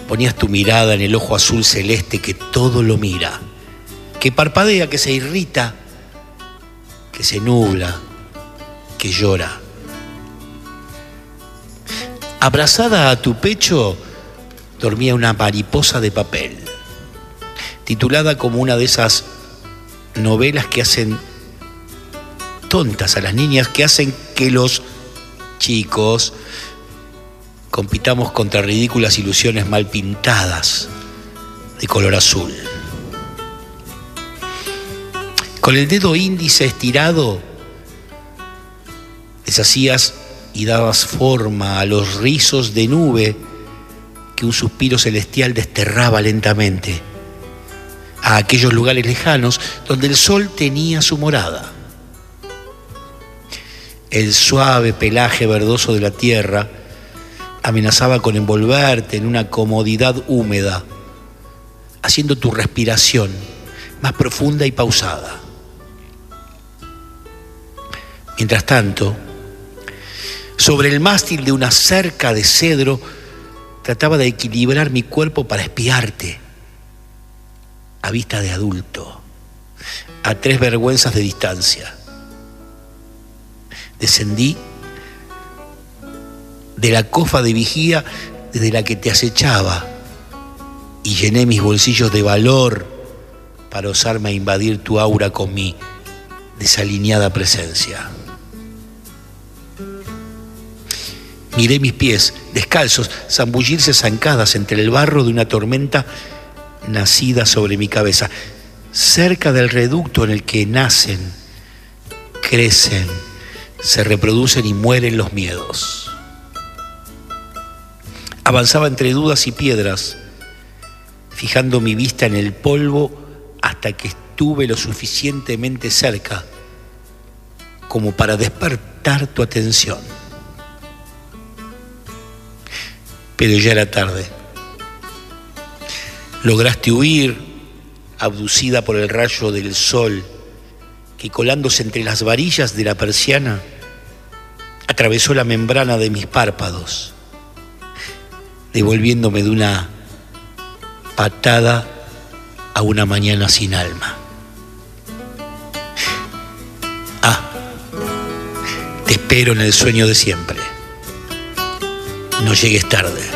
Ponías tu mirada en el ojo azul celeste que todo lo mira, que parpadea, que se irrita, que se nubla, que llora. Abrazada a tu pecho dormía una mariposa de papel, titulada como una de esas novelas que hacen tontas a las niñas, que hacen que los chicos compitamos contra ridículas ilusiones mal pintadas de color azul. Con el dedo índice estirado deshacías y dabas forma a los rizos de nube que un suspiro celestial desterraba lentamente a aquellos lugares lejanos donde el sol tenía su morada. El suave pelaje verdoso de la tierra amenazaba con envolverte en una comodidad húmeda, haciendo tu respiración más profunda y pausada. Mientras tanto, sobre el mástil de una cerca de cedro, trataba de equilibrar mi cuerpo para espiarte, a vista de adulto, a 3 vergüenzas de distancia. Descendí de la cofa de vigía desde la que te acechaba y llené mis bolsillos de valor para osarme a invadir tu aura con mi desalineada presencia. Miré mis pies, descalzos, zambullirse zancadas entre el barro de una tormenta nacida sobre mi cabeza, cerca del reducto en el que nacen, crecen, se reproducen y mueren los miedos. Avanzaba entre dudas y piedras, fijando mi vista en el polvo hasta que estuve lo suficientemente cerca como para despertar tu atención. Pero ya era tarde. Lograste huir, abducida por el rayo del sol que, colándose entre las varillas de la persiana, atravesó la membrana de mis párpados, devolviéndome de una patada a una mañana sin alma. Te espero en el sueño de siempre. No llegues tarde.